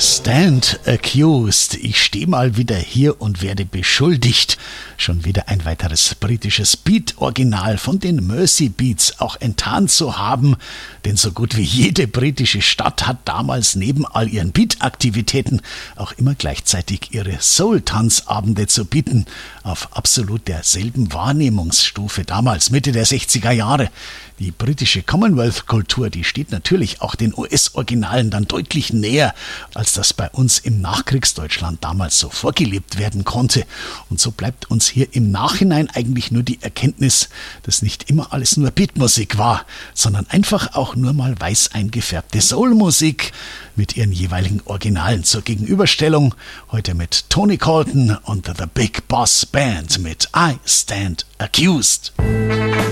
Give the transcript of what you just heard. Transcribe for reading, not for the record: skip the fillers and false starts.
Stand accused. Ich stehe mal wieder hier und werde beschuldigt. Schon wieder ein weiteres britisches Beat-Original von den Mersey Beats auch enttarnt zu haben. Denn so gut wie jede britische Stadt hat damals neben all ihren Beat-Aktivitäten auch immer gleichzeitig ihre Soul-Tanzabende zu bieten. Auf absolut derselben Wahrnehmungsstufe damals, Mitte der 60er Jahre. Die britische Commonwealth-Kultur, die steht natürlich auch den US-Originalen dann deutlich näher, als das bei uns im Nachkriegsdeutschland damals so vorgelebt werden konnte. Und so bleibt uns hier im Nachhinein eigentlich nur die Erkenntnis, dass nicht immer alles nur Beatmusik war, sondern einfach auch nur mal weiß eingefärbte Soulmusik mit ihren jeweiligen Originalen zur Gegenüberstellung. Heute mit Tony Colton und The Big Boss Band mit I Stand Accused.